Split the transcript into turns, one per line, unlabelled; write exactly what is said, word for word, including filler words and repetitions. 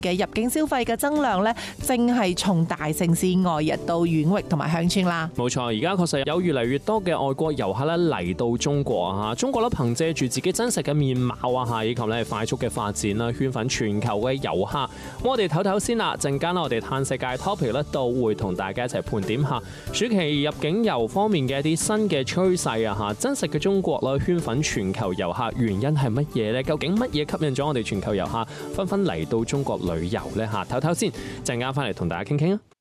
嘅入境消費嘅增量咧，正係從大城市外溢到縣域同埋鄉村啦。
冇錯，而家確實有越嚟越多嘅外國遊客咧嚟到中國啊！中國咧憑藉住自己真實嘅面貌啊嚇，以及咧快速嘅發展啦，圈粉全球嘅遊客。我哋唞唞先啦，陣間我哋嘆世界 topic 咧都會同大家一齊盤點下暑期入境遊方面嘅一啲新嘅趨勢啊嚇！真實嘅中國啦，圈粉全球遊客原因係乜嘢呢？究竟乜嘢吸引咗我哋全球遊客紛紛嚟到中國旅遊呢？嚇，唞唞先，陣間翻嚟同大家傾傾啊！